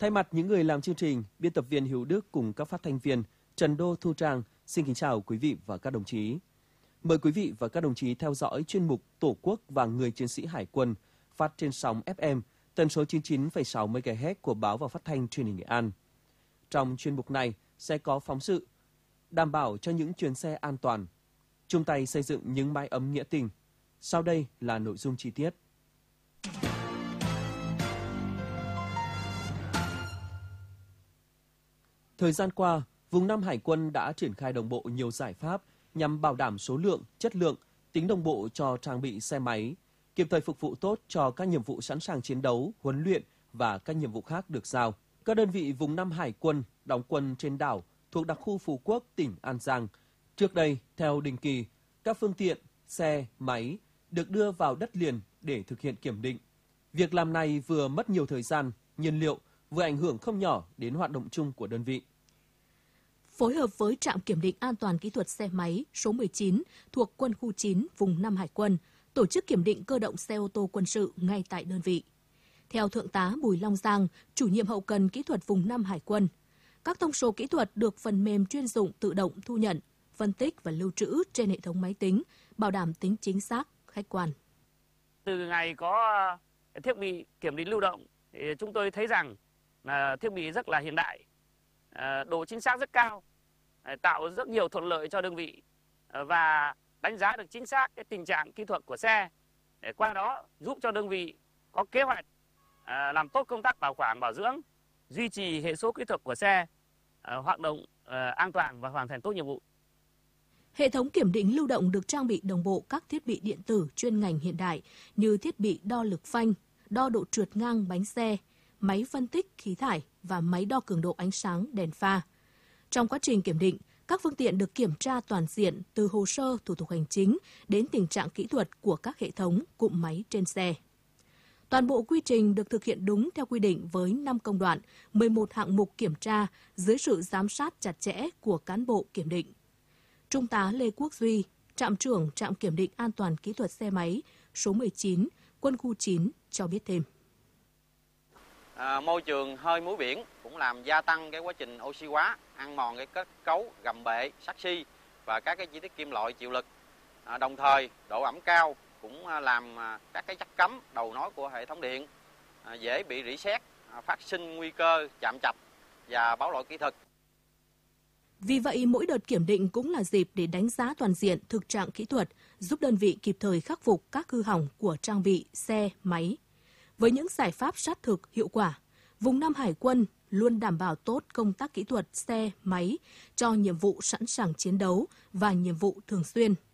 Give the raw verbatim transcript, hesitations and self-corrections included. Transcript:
Thay mặt những người làm chương trình, biên tập viên Hiếu Đức cùng các phát thanh viên Trần Đô, Thu Trang xin kính chào quý vị và các đồng chí. Mời quý vị và các đồng chí theo dõi chuyên mục Tổ quốc và Người chiến sĩ Hải quân phát trên sóng ép em tần số chín mươi chín phẩy sáu mê ga héc của Báo và Phát thanh Truyền hình Nghệ An. Trong chuyên mục này sẽ có phóng sự đảm bảo cho những chuyến xe an toàn, chung tay xây dựng những mái ấm nghĩa tình. Sau đây là nội dung chi tiết. Thời gian qua, vùng Nam Hải quân đã triển khai đồng bộ nhiều giải pháp nhằm bảo đảm số lượng, chất lượng, tính đồng bộ cho trang bị xe máy, kịp thời phục vụ tốt cho các nhiệm vụ sẵn sàng chiến đấu, huấn luyện và các nhiệm vụ khác được giao. Các đơn vị vùng Nam Hải quân đóng quân trên đảo thuộc đặc khu Phú Quốc, tỉnh An Giang. Trước đây, theo định kỳ, các phương tiện, xe, máy được đưa vào đất liền để thực hiện kiểm định. Việc làm này vừa mất nhiều thời gian, nhiên liệu, vừa ảnh hưởng không nhỏ đến hoạt động chung của đơn vị. Phối hợp với trạm kiểm định an toàn kỹ thuật xe máy số mười chín thuộc quân khu chín vùng Nam Hải quân, tổ chức kiểm định cơ động xe ô tô quân sự ngay tại đơn vị. Theo Thượng tá Bùi Long Giang, chủ nhiệm hậu cần kỹ thuật vùng Nam Hải quân, các thông số kỹ thuật được phần mềm chuyên dụng tự động thu nhận, phân tích và lưu trữ trên hệ thống máy tính, bảo đảm tính chính xác, khách quan. Từ ngày có thiết bị kiểm định lưu động, thì chúng tôi thấy rằng là thiết bị rất là hiện đại, độ chính xác rất cao, tạo rất nhiều thuận lợi cho đơn vị và đánh giá được chính xác cái tình trạng kỹ thuật của xe, để qua đó giúp cho đơn vị có kế hoạch làm tốt công tác bảo quản bảo dưỡng, duy trì hệ số kỹ thuật của xe hoạt động an toàn và hoàn thành tốt nhiệm vụ. Hệ thống kiểm định lưu động được trang bị đồng bộ các thiết bị điện tử chuyên ngành hiện đại như thiết bị đo lực phanh, đo độ trượt ngang bánh xe, máy phân tích khí thải và máy đo cường độ ánh sáng đèn pha. Trong quá trình kiểm định, các phương tiện được kiểm tra toàn diện từ hồ sơ thủ tục hành chính đến tình trạng kỹ thuật của các hệ thống cụm máy trên xe. Toàn bộ quy trình được thực hiện đúng theo quy định với năm công đoạn, mười một hạng mục kiểm tra dưới sự giám sát chặt chẽ của cán bộ kiểm định. Trung tá Lê Quốc Duy, trạm trưởng trạm kiểm định an toàn kỹ thuật xe máy số mười chín, quân khu chín cho biết thêm. À, môi trường hơi muối biển cũng làm gia tăng cái quá trình oxy hóa, ăn mòn cái kết cấu gầm bệ, sắt xi và các cái chi tiết kim loại chịu lực. À, đồng thời độ ẩm cao cũng làm các cái chất cắm đầu nối của hệ thống điện à, dễ bị rỉ sét, à, phát sinh nguy cơ chạm chập và báo lỗi kỹ thuật. Vì vậy, mỗi đợt kiểm định cũng là dịp để đánh giá toàn diện thực trạng kỹ thuật, giúp đơn vị kịp thời khắc phục các hư hỏng của trang bị, xe, máy. Với những giải pháp sát thực, hiệu quả, vùng Nam Hải quân luôn đảm bảo tốt công tác kỹ thuật xe, máy cho nhiệm vụ sẵn sàng chiến đấu và nhiệm vụ thường xuyên.